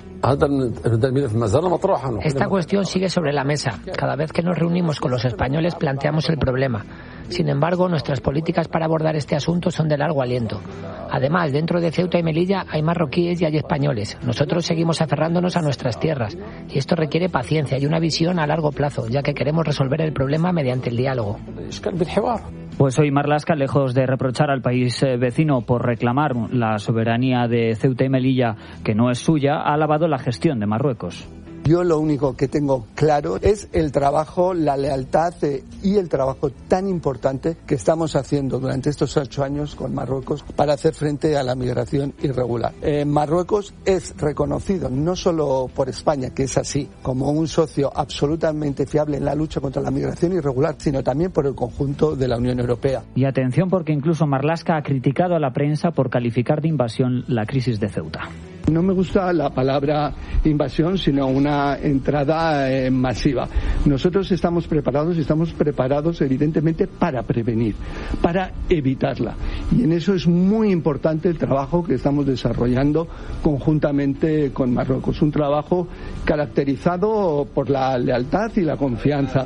Esta cuestión sigue sobre la mesa. Cada vez que nos reunimos con los españoles planteamos el problema. Sin embargo, nuestras políticas para abordar este asunto son de largo aliento. Además, dentro de Ceuta y Melilla hay marroquíes y hay españoles. Nosotros seguimos aferrándonos a nuestras tierras. Y esto requiere paciencia y una visión a largo plazo, ya que queremos resolver el problema mediante el diálogo. Pues hoy Marlaska, lejos de reprochar al país vecino por reclamar la soberanía de Ceuta y Melilla, que no es suya, ha alabado la gestión de Marruecos. Yo lo único que tengo claro es el trabajo, la lealtad eh, y el trabajo tan importante que estamos haciendo durante estos ocho años con Marruecos para hacer frente a la migración irregular. Eh, Marruecos es reconocido no solo por España, que es así, como un socio absolutamente fiable en la lucha contra la migración irregular, sino también por el conjunto de la Unión Europea. Y atención, porque incluso Marlaska ha criticado a la prensa por calificar de invasión la crisis de Ceuta. No me gusta la palabra invasión, sino una entrada eh, masiva. Nosotros estamos preparados, estamos preparados evidentemente para prevenir, para evitarla. Y en eso es muy importante el trabajo que estamos desarrollando conjuntamente con Marruecos. Un trabajo caracterizado por la lealtad y la confianza.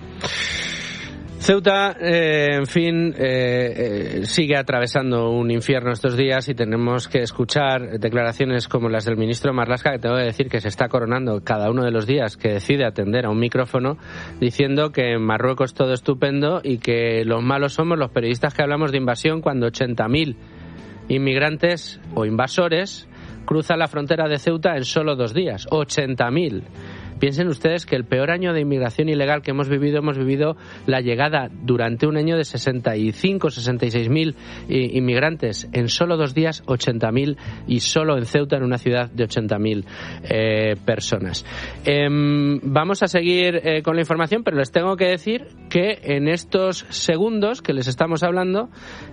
Ceuta, eh, en fin, eh, eh, sigue atravesando un infierno estos días y tenemos que escuchar declaraciones como las del ministro Marlaska, que tengo que decir que se está coronando cada uno de los días que decide atender a un micrófono, diciendo que en Marruecos todo estupendo y que los malos somos los periodistas que hablamos de invasión cuando ochenta mil inmigrantes o invasores cruzan la frontera de Ceuta en solo dos días. ochenta mil. Piensen ustedes que el peor año de inmigración ilegal que hemos vivido, hemos vivido la llegada durante un año de sesenta y cinco, sesenta y seis mil inmigrantes. En solo dos días, ochenta mil, y solo en Ceuta, en una ciudad de ochenta mil eh, personas. Eh, vamos a seguir eh, con la información, pero les tengo que decir que en estos segundos que les estamos hablando,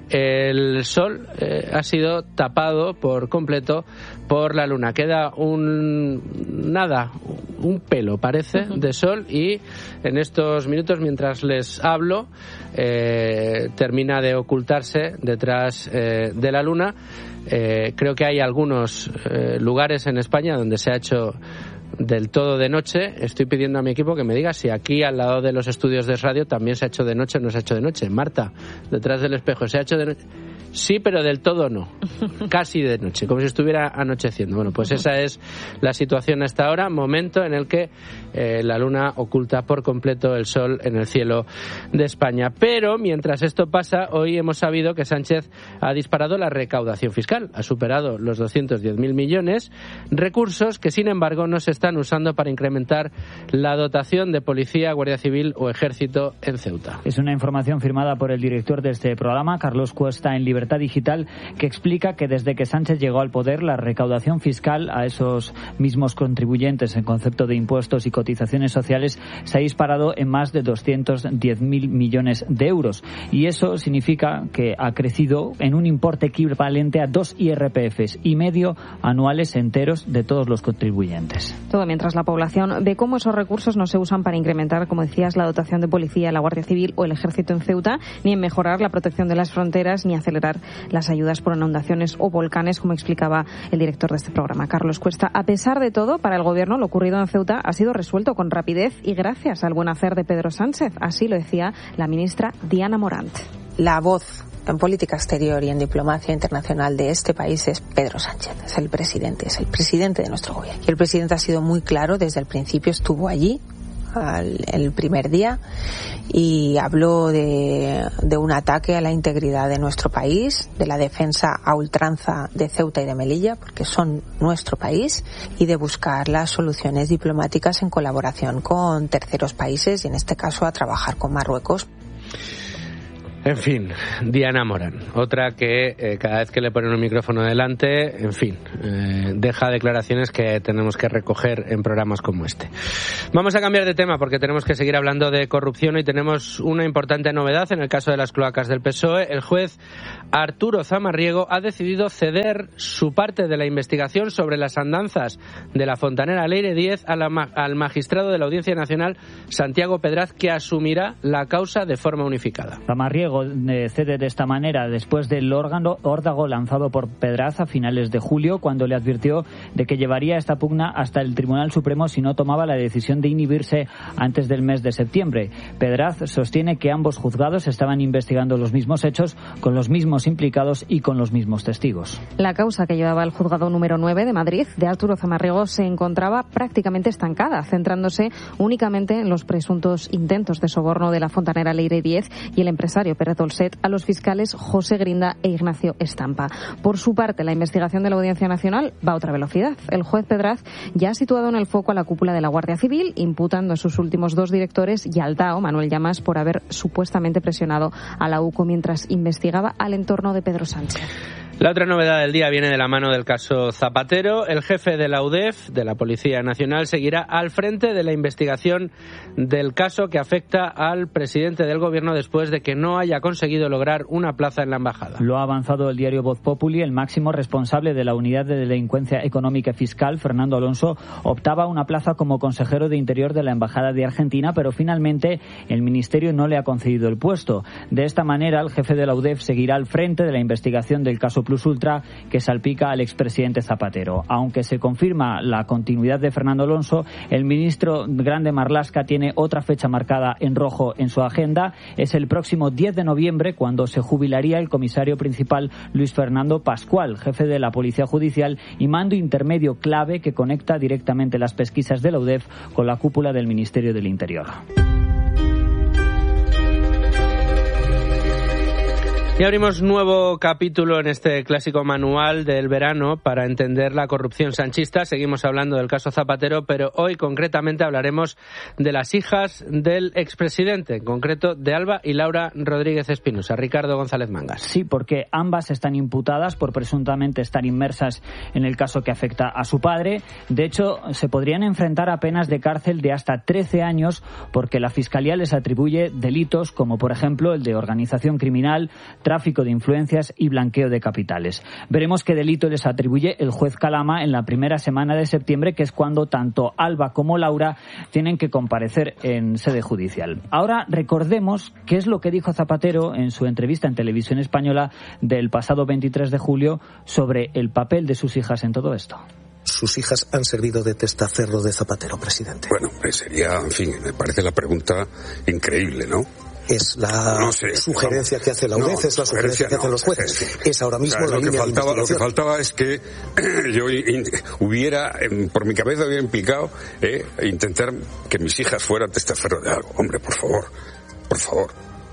el sol eh, ha sido tapado por completo por la luna. Queda un nada, un pelo parece de sol, y en estos minutos mientras les hablo eh, termina de ocultarse detrás eh, de la luna. Eh, creo que hay algunos eh, lugares en España donde se ha hecho del todo de noche. Estoy pidiendo a mi equipo que me diga si aquí al lado de los estudios de radio también se ha hecho de noche o no se ha hecho de noche. Marta, detrás del espejo, ¿se ha hecho de noche? Sí, pero del todo no. Casi de noche, como si estuviera anocheciendo. Bueno, pues esa es la situación hasta ahora, momento en el que eh, la luna oculta por completo el sol en el cielo de España. Pero mientras esto pasa, hoy hemos sabido que Sánchez ha disparado la recaudación fiscal. Ha superado los doscientos diez mil millones, recursos que sin embargo no se están usando para incrementar la dotación de policía, guardia civil o ejército en Ceuta. Es una información firmada por el director de este programa, Carlos Cuesta, en Libertad Digital, que explica que desde que Sánchez llegó al poder, la recaudación fiscal a esos mismos contribuyentes en concepto de impuestos y cotizaciones sociales se ha disparado en más de doscientos diez mil millones de euros. Y eso significa que ha crecido en un importe equivalente a dos I R P Fs y medio anuales enteros de todos los contribuyentes. Todo mientras la población ve cómo esos recursos no se usan para incrementar, como decías, la dotación de policía, la Guardia Civil o el Ejército en Ceuta, ni en mejorar la protección de las fronteras, ni acelerar las ayudas por inundaciones o volcanes, como explicaba el director de este programa, Carlos Cuesta. A pesar de todo, para el Gobierno lo ocurrido en Ceuta ha sido resuelto con rapidez y gracias al buen hacer de Pedro Sánchez. Así lo decía la ministra Diana Morant. La voz en política exterior y en diplomacia internacional de este país es Pedro Sánchez, es el presidente, es el presidente de nuestro gobierno. Y el presidente ha sido muy claro desde el principio, estuvo allí al, el primer día y habló de, de un ataque a la integridad de nuestro país, de la defensa a ultranza de Ceuta y de Melilla, porque son nuestro país, y de buscar las soluciones diplomáticas en colaboración con terceros países y en este caso a trabajar con Marruecos. En fin, Diana Morant, otra que eh, cada vez que le ponen un micrófono delante, en fin, eh, deja declaraciones que tenemos que recoger en programas como este. Vamos a cambiar de tema porque tenemos que seguir hablando de corrupción y tenemos una importante novedad en el caso de las cloacas del P S O E. El juez Arturo Zamarriego ha decidido ceder su parte de la investigación sobre las andanzas de la fontanera Leire diez a la, al magistrado de la Audiencia Nacional, Santiago Pedraz, que asumirá la causa de forma unificada. Zamarriego cede de esta manera después del órgano órdago lanzado por Pedraz a finales de julio, cuando le advirtió de que llevaría esta pugna hasta el Tribunal Supremo si no tomaba la decisión de inhibirse antes del mes de septiembre. Pedraz sostiene que ambos juzgados estaban investigando los mismos hechos, con los mismos implicados y con los mismos testigos. La causa que llevaba el juzgado número nueve de Madrid de Arturo Zamarriego se encontraba prácticamente estancada, centrándose únicamente en los presuntos intentos de soborno de la fontanera Leire diez y el empresario Pérez Dolcet a los fiscales José Grinda e Ignacio Estampa. Por su parte, la investigación de la Audiencia Nacional va a otra velocidad. El juez Pedraz ya ha situado en el foco a la cúpula de la Guardia Civil, imputando a sus últimos dos directores y al D A O, Manuel Llamas, por haber supuestamente presionado a la U C O mientras investigaba al entorno de Pedro Sánchez. La otra novedad del día viene de la mano del caso Zapatero. El jefe de la U D E F, de la Policía Nacional, seguirá al frente de la investigación del caso que afecta al presidente del Gobierno después de que no haya conseguido lograr una plaza en la embajada. Lo ha avanzado el diario Voz Populi. El máximo responsable de la Unidad de Delincuencia Económica y Fiscal, Fernando Alonso, optaba a una plaza como consejero de Interior de la Embajada de Argentina, pero finalmente el Ministerio no le ha concedido el puesto. De esta manera, el jefe de la U D E F seguirá al frente de la investigación del caso Plus Ultra que salpica al expresidente Zapatero. Aunque se confirma la continuidad de Fernando Alonso, el ministro Grande Marlaska tiene otra fecha marcada en rojo en su agenda. Es el próximo diez de noviembre, cuando se jubilaría el comisario principal Luis Fernando Pascual, jefe de la Policía Judicial y mando intermedio clave que conecta directamente las pesquisas de la U D E F con la cúpula del Ministerio del Interior. Y abrimos nuevo capítulo en este clásico manual del verano para entender la corrupción sanchista. Seguimos hablando del caso Zapatero, pero hoy concretamente hablaremos de las hijas del expresidente, en concreto de Alba y Laura Rodríguez Espinosa. Ricardo González Mangas. Sí, porque ambas están imputadas por presuntamente estar inmersas en el caso que afecta a su padre. De hecho, se podrían enfrentar a penas de cárcel de hasta trece años porque la Fiscalía les atribuye delitos como, por ejemplo, el de organización criminal, tráfico de influencias y blanqueo de capitales. Veremos qué delito les atribuye el juez Calama en la primera semana de septiembre, que es cuando tanto Alba como Laura tienen que comparecer en sede judicial. Ahora recordemos qué es lo que dijo Zapatero en su entrevista en Televisión Española del pasado veintitrés de julio sobre el papel de sus hijas en todo esto. Sus hijas han servido de testaferro de Zapatero, presidente. Bueno, pues sería, en fin, me parece la pregunta increíble, ¿no? Es la no sé, sugerencia no, que hace la U D E F, no, es la sugerencia que no, hacen los jueces. Es, es ahora mismo o sea, la línea que faltaba, de Lo que faltaba es que yo in, hubiera, por mi cabeza hubiera implicado eh, intentar que mis hijas fueran testaferro de algo. Hombre, por favor, por favor.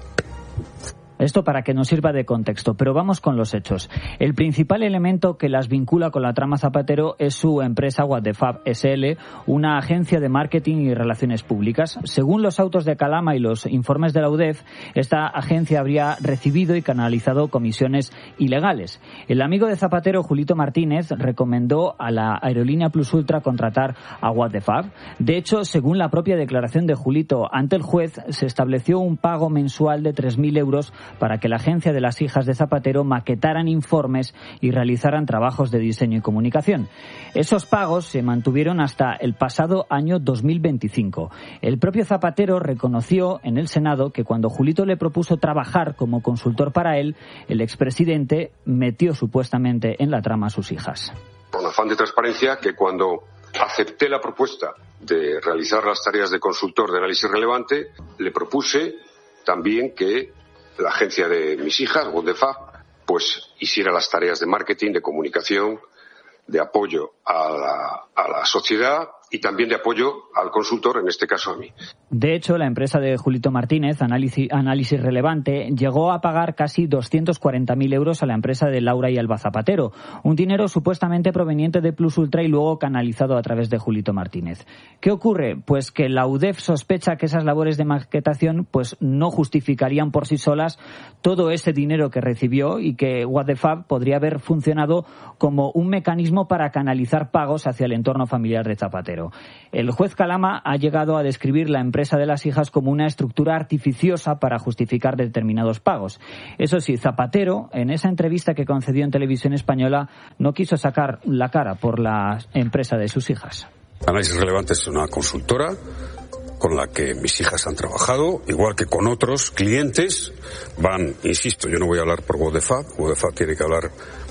Esto para que nos sirva de contexto, pero vamos con los hechos. El principal elemento que las vincula con la trama Zapatero es su empresa What the Fab S L, una agencia de marketing y relaciones públicas. Según los autos de Calama y los informes de la U D E F, esta agencia habría recibido y canalizado comisiones ilegales. El amigo de Zapatero, Julito Martínez, recomendó a la aerolínea Plus Ultra contratar a What the Fab. De hecho, según la propia declaración de Julito ante el juez, se estableció un pago mensual de tres mil euros para que la agencia de las hijas de Zapatero maquetaran informes y realizaran trabajos de diseño y comunicación. Esos pagos se mantuvieron hasta el pasado año dos mil veinticinco. El propio Zapatero reconoció en el Senado que cuando Julito le propuso trabajar como consultor para él, el expresidente metió supuestamente en la trama a sus hijas. Con afán de transparencia, que cuando acepté la propuesta de realizar las tareas de consultor de análisis relevante, le propuse también que la agencia de mis hijas, What the Fab, pues hiciera las tareas de marketing, de comunicación, de apoyo a la, a la sociedad y también de apoyo al consultor, en este caso a mí. De hecho, la empresa de Julito Martínez, Análisis, Análisis Relevante, llegó a pagar casi doscientos cuarenta mil euros a la empresa de Laura y Alba Zapatero, un dinero supuestamente proveniente de Plus Ultra y luego canalizado a través de Julito Martínez. ¿Qué ocurre? Pues que la U D E F sospecha que esas labores de maquetación pues no justificarían por sí solas todo ese dinero que recibió y que What the Fab podría haber funcionado como un mecanismo para canalizar pagos hacia el entorno familiar de Zapatero. El juez Calama ha llegado a describir la empresa de las hijas como una estructura artificiosa para justificar determinados pagos. Eso sí, Zapatero, en esa entrevista que concedió en Televisión Española, no quiso sacar la cara por la empresa de sus hijas. Análisis Relevante es una consultora con la que mis hijas han trabajado, igual que con otros clientes. Van, insisto, yo no voy a hablar por What the Fab, What the Fab tiene que hablar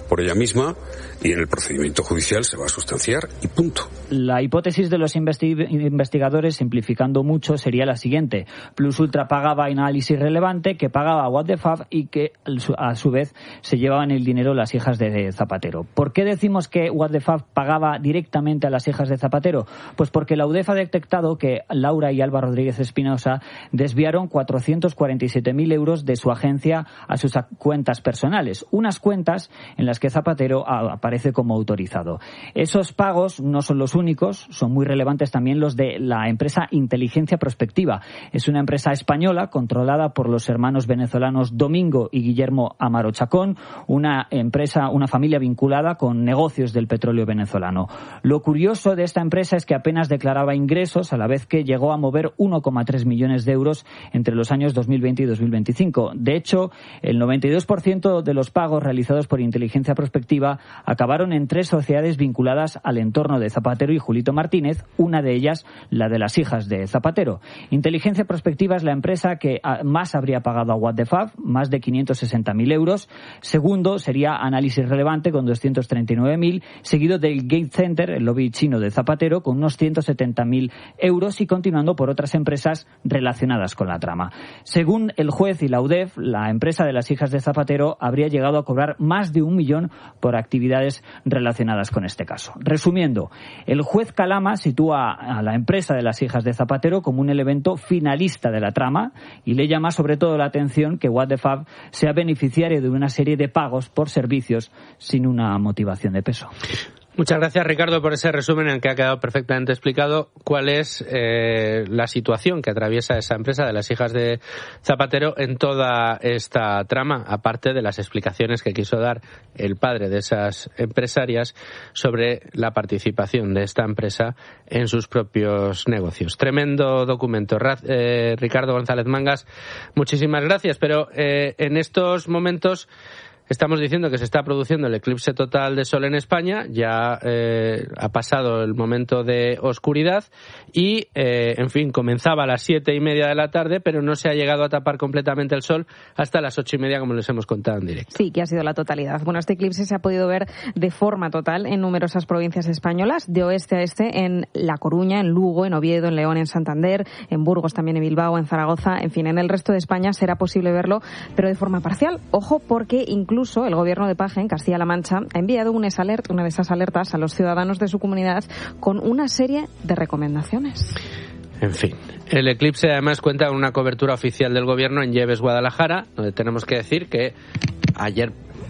por ella misma y en el procedimiento judicial se va a sustanciar y punto. La hipótesis de los investi- investigadores, simplificando mucho, sería la siguiente. Plus Ultra pagaba análisis relevante, que pagaba What the Fab y que a su vez se llevaban el dinero las hijas de Zapatero. ¿Por qué decimos que What the Fab pagaba directamente a las hijas de Zapatero? Pues porque la U D E F ha detectado que Laura y Alba Rodríguez Espinosa desviaron cuatrocientos cuarenta y siete mil euros de su agencia a sus cuentas personales. Unas cuentas en las que Zapatero aparece como autorizado. Esos pagos no son los únicos, son muy relevantes también los de la empresa Inteligencia Prospectiva. Es una empresa española controlada por los hermanos venezolanos Domingo y Guillermo Amaro Chacón, una empresa, una familia vinculada con negocios del petróleo venezolano. Lo curioso de esta empresa es que apenas declaraba ingresos, a la vez que llegó a mover uno coma tres millones de euros entre los años dos mil veinte y dos mil veinticinco. De hecho, el noventa y dos por ciento de los pagos realizados por Inteligencia Prospectiva acabaron en tres sociedades vinculadas al entorno de Zapatero y Julito Martínez, una de ellas la de las hijas de Zapatero. Inteligencia Prospectiva es la empresa que más habría pagado a What the Fab, más de quinientos sesenta mil euros. Segundo sería Análisis Relevante con doscientos treinta y nueve mil, seguido del Gate Center, el lobby chino de Zapatero, con unos ciento setenta mil euros y continuando por otras empresas relacionadas con la trama. Según el juez y la U D E F, la empresa de las hijas de Zapatero habría llegado a cobrar más de un millón por actividades relacionadas con este caso. Resumiendo, el juez Calama sitúa a la empresa de las hijas de Zapatero como un elemento finalista de la trama y le llama sobre todo la atención que What the Fab sea beneficiario de una serie de pagos por servicios sin una motivación de peso. Muchas gracias, Ricardo, por ese resumen en el que ha quedado perfectamente explicado cuál es eh, la situación que atraviesa esa empresa de las hijas de Zapatero en toda esta trama, aparte de las explicaciones que quiso dar el padre de esas empresarias sobre la participación de esta empresa en sus propios negocios. Tremendo documento. Eh, Ricardo González Mangas, muchísimas gracias, pero eh, en estos momentos estamos diciendo que se está produciendo el eclipse total de sol en España, ya eh, ha pasado el momento de oscuridad y, eh, en fin, comenzaba a las siete y media de la tarde, pero no se ha llegado a tapar completamente el sol hasta las ocho y media, como les hemos contado en directo. Sí, que ha sido la totalidad. Bueno, este eclipse se ha podido ver de forma total en numerosas provincias españolas, de oeste a este, en La Coruña, en Lugo, en Oviedo, en León, en Santander, en Burgos, también en Bilbao, en Zaragoza, en fin, en el resto de España será posible verlo, pero de forma parcial. Ojo, porque incluso Incluso el gobierno de Paje, en Castilla-La Mancha, ha enviado un alert, una de esas alertas a los ciudadanos de su comunidad con una serie de recomendaciones. En fin, el eclipse además cuenta con una cobertura oficial del gobierno en Lleves, Guadalajara, donde tenemos que decir que ayer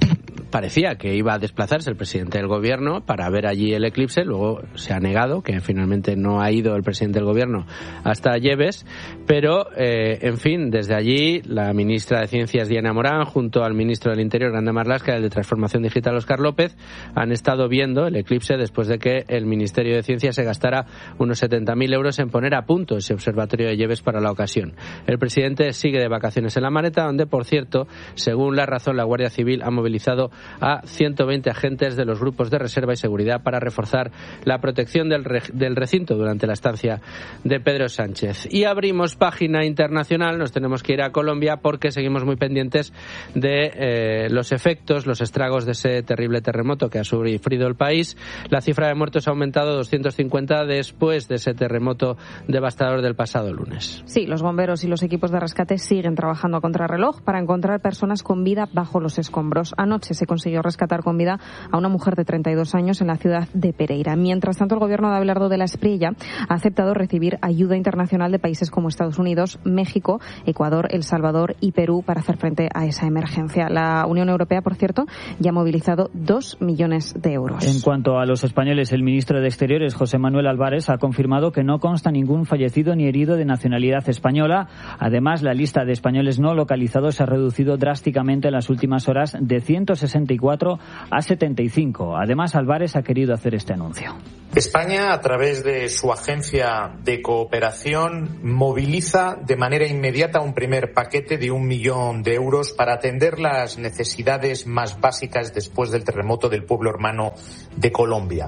parecía que iba a desplazarse el presidente del gobierno para ver allí el eclipse, luego se ha negado, que finalmente no ha ido el presidente del gobierno hasta Lleves, pero eh, en fin, desde allí la ministra de Ciencias Diana Morán junto al ministro del Interior Grande Marlaska y el de Transformación Digital Óscar López han estado viendo el eclipse después de que el Ministerio de Ciencia se gastara unos setenta mil euros en poner a punto ese observatorio de Lleves para la ocasión. El presidente sigue de vacaciones en La Maneta, donde, por cierto, según La Razón, la Guardia Civil ha movilizado a ciento veinte agentes de los grupos de reserva y seguridad para reforzar la protección del, re- del recinto durante la estancia de Pedro Sánchez. Y abrimos página internacional, nos tenemos que ir a Colombia porque seguimos muy pendientes de eh, los efectos, los estragos de ese terrible terremoto que ha sufrido el país. La cifra de muertos ha aumentado a doscientos cincuenta después de ese terremoto devastador del pasado lunes. Sí, los bomberos y los equipos de rescate siguen trabajando a contrarreloj para encontrar personas con vida bajo los escombros. Anoche se consiguió rescatar con vida a una mujer de treinta y dos años en la ciudad de Pereira. Mientras tanto, el gobierno de Abelardo de la Espriella ha aceptado recibir ayuda internacional de países como Estados Unidos, México, Ecuador, El Salvador y Perú para hacer frente a esa emergencia. La Unión Europea, por cierto, ya ha movilizado dos millones de euros. En cuanto a los españoles, el ministro de Exteriores, José Manuel Álvarez, ha confirmado que no consta ningún fallecido ni herido de nacionalidad española. Además, la lista de españoles no localizados se ha reducido drásticamente en las últimas horas de ciento sesenta y cuatro a setenta y cinco. Además, Álvarez ha querido hacer este anuncio. España, a través de su agencia de cooperación, moviliza de manera inmediata un primer paquete de un millón de euros para atender las necesidades más básicas después del terremoto del pueblo hermano de Colombia.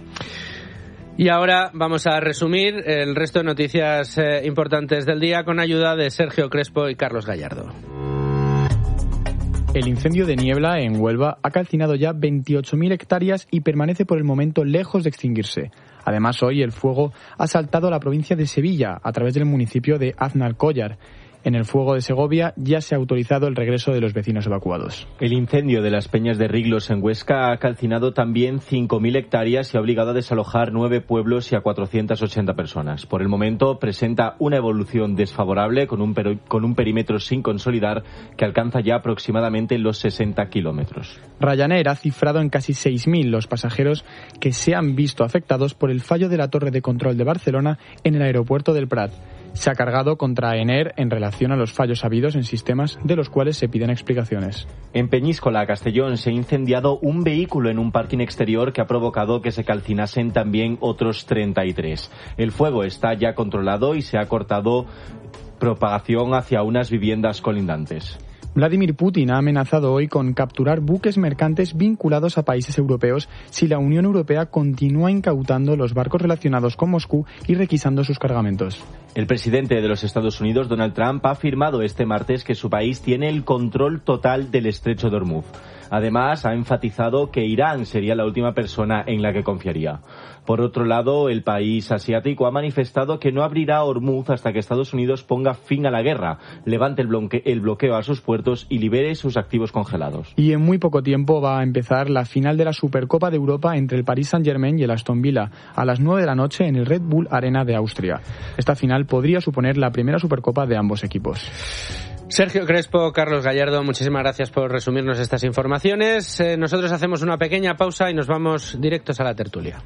Y ahora vamos a resumir el resto de noticias eh, importantes del día con ayuda de Sergio Crespo y Carlos Gallardo. El incendio de niebla en Huelva ha calcinado ya veintiocho mil hectáreas y permanece por el momento lejos de extinguirse. Además, hoy el fuego ha saltado a la provincia de Sevilla a través del municipio de Aznalcóllar. En el fuego de Segovia ya se ha autorizado el regreso de los vecinos evacuados. El incendio de las Peñas de Riglos en Huesca ha calcinado también cinco mil hectáreas y ha obligado a desalojar nueve pueblos y a cuatrocientas ochenta personas. Por el momento presenta una evolución desfavorable con un, per- con un perímetro sin consolidar que alcanza ya aproximadamente los sesenta kilómetros. Ryanair ha cifrado en casi seis mil los pasajeros que se han visto afectados por el fallo de la torre de control de Barcelona en el aeropuerto del Prat. Se ha cargado contra Aenair en relación a los fallos habidos en sistemas de los cuales se piden explicaciones. En Peñíscola, Castellón, se ha incendiado un vehículo en un parking exterior que ha provocado que se calcinasen también otros treinta y tres. El fuego está ya controlado y se ha cortado propagación hacia unas viviendas colindantes. Vladimir Putin ha amenazado hoy con capturar buques mercantes vinculados a países europeos si la Unión Europea continúa incautando los barcos relacionados con Moscú y requisando sus cargamentos. El presidente de los Estados Unidos, Donald Trump, ha afirmado este martes que su país tiene el control total del estrecho de Hormuz. Además, ha enfatizado que Irán sería la última persona en la que confiaría. Por otro lado, el país asiático ha manifestado que no abrirá Hormuz hasta que Estados Unidos ponga fin a la guerra, levante el, bloque- el bloqueo a sus puertos y libere sus activos congelados. Y en muy poco tiempo va a empezar la final de la Supercopa de Europa entre el Paris Saint-Germain y el Aston Villa, a las nueve de la noche en el Red Bull Arena de Austria. Esta final podría suponer la primera Supercopa de ambos equipos. Sergio Crespo, Carlos Gallardo, muchísimas gracias por resumirnos estas informaciones. Eh, nosotros hacemos una pequeña pausa y nos vamos directos a la tertulia.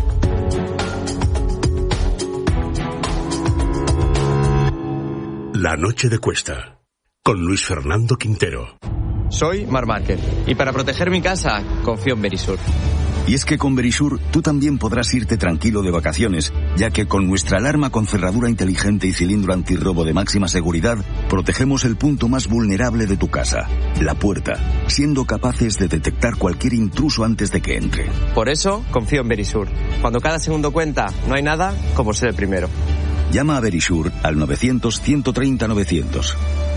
La noche de Cuesta, con Luis Fernando Quintero. Soy Mar Márquez y para proteger mi casa confío en Verisur. Y es que con Verisur tú también podrás irte tranquilo de vacaciones, ya que con nuestra alarma con cerradura inteligente y cilindro antirrobo de máxima seguridad, protegemos el punto más vulnerable de tu casa, la puerta, siendo capaces de detectar cualquier intruso antes de que entre. Por eso confío en Verisur. Cuando cada segundo cuenta, no hay nada como ser el primero. Llama a Verisur al novecientos, ciento treinta, novecientos.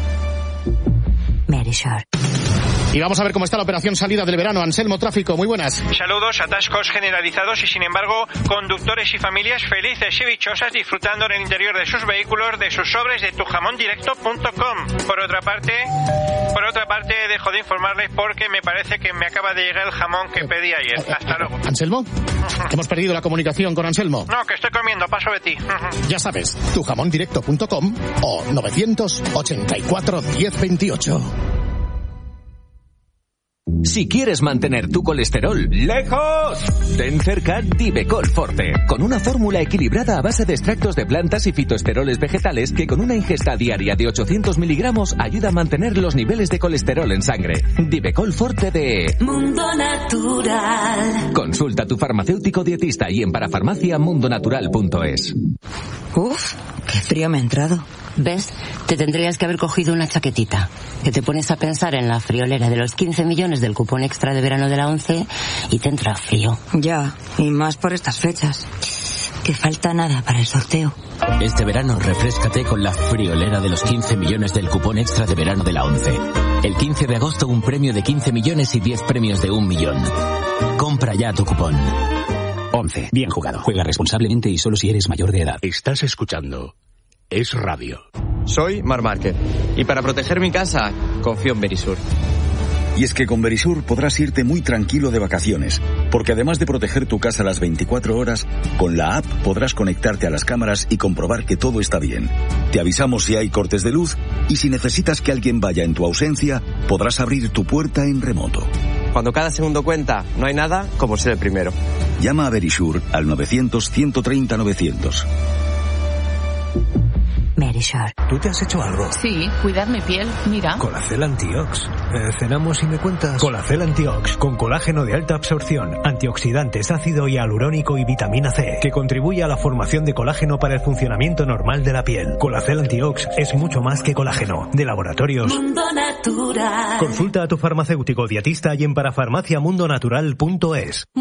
Verisur. Y vamos a ver cómo está la operación salida del verano. Anselmo Tráfico, muy buenas. Saludos, atascos generalizados y sin embargo conductores y familias felices y dichosas disfrutando en el interior de sus vehículos de sus sobres de tu jamón directo punto com. Por otra parte, por otra parte dejo de informarles porque me parece que me acaba de llegar el jamón que pedí ayer. Hasta luego. ¿Anselmo? Hemos perdido la comunicación con Anselmo. No, que estoy comiendo, paso de ti. Ya sabes, tu jamón directo punto com o novecientos ochenta y cuatro, diez veintiocho. Si quieres mantener tu colesterol lejos, ten cerca Divecol Forte, con una fórmula equilibrada a base de extractos de plantas y fitoesteroles vegetales que con una ingesta diaria de ochocientos miligramos ayuda a mantener los niveles de colesterol en sangre. Divecol Forte de Mundo Natural. Consulta a tu farmacéutico dietista y en parafarmacia mundo natural punto es. Uf, qué frío me ha entrado. ¿Ves? Te tendrías que haber cogido una chaquetita. Que te pones a pensar en la friolera de los quince millones del cupón extra de verano de la ONCE y te entra frío. Ya, y más por estas fechas. Que falta nada para el sorteo. Este verano refréscate con la friolera de los quince millones del cupón extra de verano de la ONCE. El quince de agosto un premio de quince millones y diez premios de un millón. Compra ya tu cupón. ONCE. Bien jugado. Juega responsablemente y solo si eres mayor de edad. Estás escuchando Es Radio. Soy Mar Márquez y para proteger mi casa confío en Verisur. Y es que con Verisur podrás irte muy tranquilo de vacaciones, porque además de proteger tu casa las veinticuatro horas, con la app podrás conectarte a las cámaras y comprobar que todo está bien. Te avisamos si hay cortes de luz y si necesitas que alguien vaya en tu ausencia, podrás abrir tu puerta en remoto. Cuando cada segundo cuenta, no hay nada como ser el primero. Llama a Verisur al novecientos, ciento treinta, novecientos. Verisur. ¿Tú te has hecho algo? Sí, cuidar mi piel, mira. Colacel Antiox. Eh, cenamos y me cuentas. Colacel Antiox, con colágeno de alta absorción, antioxidantes, ácido hialurónico y vitamina C, que contribuye a la formación de colágeno para el funcionamiento normal de la piel. Colacel Antiox es mucho más que colágeno. De Laboratorios Mundo Natural. Consulta a tu farmacéutico dietista y en parafarmacia mundo natural punto es.